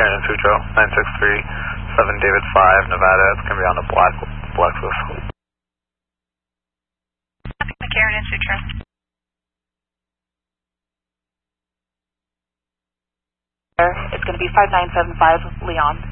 McCarran and Sutro, 9637 David 5, Nevada. It's going to be on the black list. McCarran and Sutro. It's going to be 5975 Leon.